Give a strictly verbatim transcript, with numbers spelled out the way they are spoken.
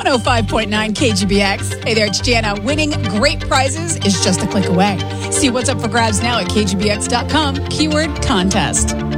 oh five point nine K G B X. Hey there, it's Jana. Winning great prizes is just a click away. See what's up for grabs now at K G B X dot com, keyword contest.